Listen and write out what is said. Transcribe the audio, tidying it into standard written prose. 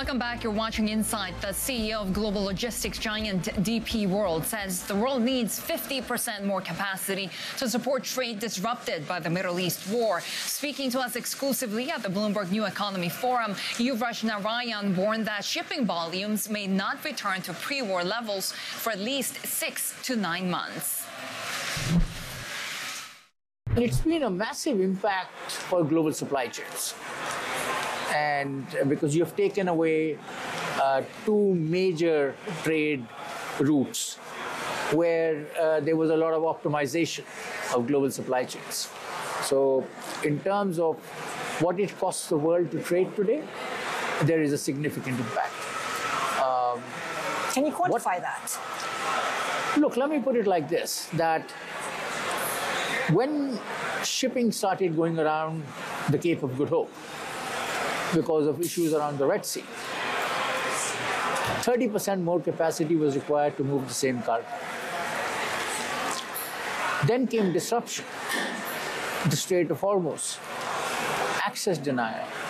Welcome back. You're watching Insight. The CEO of global logistics giant DP World says the world needs 50% more capacity to support trade disrupted by the Middle East war. Speaking to us exclusively at the Bloomberg New Economy Forum, Yuvraj Narayan warned that shipping volumes may not return to pre-war levels for at least 6 to 9 months. It's been a massive impact for global supply chains. And because you've taken away two major trade routes where there was a lot of optimization of global supply chains. So in terms of what it costs the world to trade today, there is a significant impact. Can you quantify that? Look, let me put it like this, that when shipping started going around the Cape of Good Hope, because of issues around the Red Sea, 30% more capacity was required to move the same cargo. Then came disruption, the Strait of Hormuz, access denial,